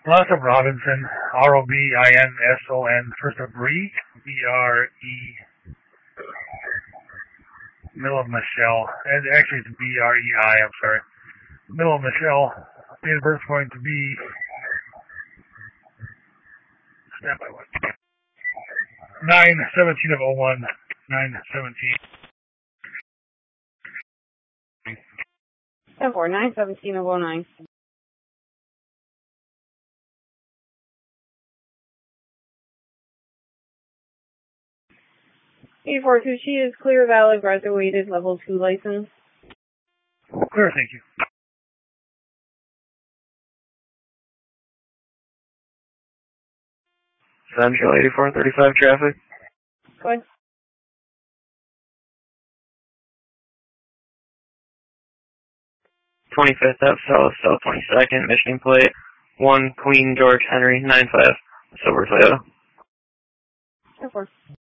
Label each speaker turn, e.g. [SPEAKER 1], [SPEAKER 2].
[SPEAKER 1] Last of Robinson, Robinson, first of Bree, Bre, middle of Michelle, and actually it's Brei, I'm sorry. Middle of Michelle, date of birth is going to be, stand by what? 9/17 of 01, 9/17.
[SPEAKER 2] 9/17 of 09. 84 Tucci is clear, valid, graduated, level 2 license.
[SPEAKER 1] Clear, thank you.
[SPEAKER 3] Central 8435 traffic.
[SPEAKER 2] Go ahead.
[SPEAKER 3] 25th Ave South, South 22nd, Michigan plate, 1 Queen George Henry 95, silver Toyota.
[SPEAKER 2] 4.